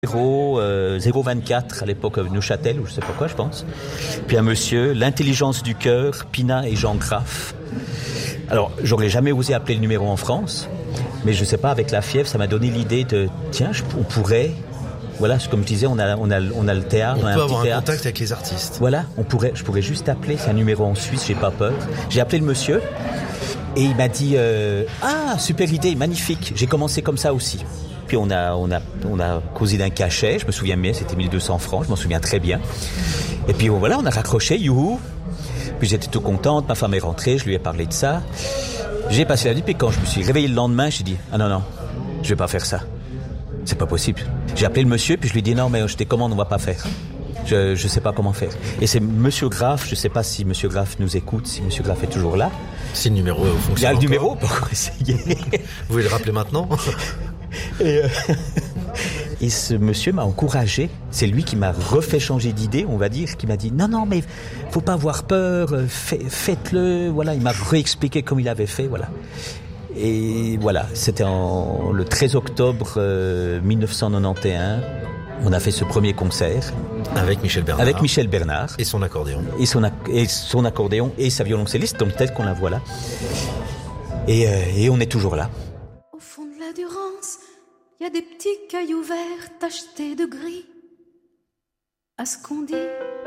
024 à l'époque Neuchâtel ou je sais pas quoi je pense. Puis un monsieur, l'intelligence du cœur, Pina et Jean Graff. Alors j'aurais jamais osé appeler le numéro en France, mais je sais pas, avec la fièvre ça m'a donné l'idée de tiens on pourrait, voilà, comme je disais, on a le théâtre, on peut avoir un théâtre. contact avec les artistes. Voilà, je pourrais juste appeler, c'est un numéro en Suisse, j'ai pas peur. J'ai appelé le monsieur et il m'a dit ah super idée, magnifique. J'ai commencé comme ça aussi. Puis on a causé d'un cachet, je me souviens bien, c'était 1200 francs, je m'en souviens très bien. Et puis voilà, on a raccroché, youhou. Puis j'étais tout contente, ma femme est rentrée, je lui ai parlé de ça. J'ai passé la nuit, puis quand je me suis réveillé le lendemain, j'ai dit ah non, je vais pas faire ça. C'est pas possible. J'ai appelé le monsieur, puis je lui ai dit non mais je te commande, on va pas faire. Je sais pas comment faire. Et c'est Monsieur Graff, je sais pas si Monsieur Graff nous écoute, si Monsieur Graff est toujours là. Si le numéro fonctionne. Il y a le encore. numéro pour essayer. Vous voulez le rappeler maintenant? Et ce monsieur m'a encouragé. C'est lui qui m'a refait changer d'idée, on va dire, qui m'a dit non mais faut pas avoir peur, faites-le. Voilà, il m'a réexpliqué comme il avait fait, voilà. Et voilà, c'était le 13 octobre 1991. On a fait ce premier concert. Avec Michel Bernard. Avec Michel Bernard. Et son accordéon. Et son accordéon et sa violoncelliste, donc telle qu'on la voit là. Et on est toujours là. Au fond de la Durance, il y a des petits cailloux verts tachetés de gris. À ce qu'on dit,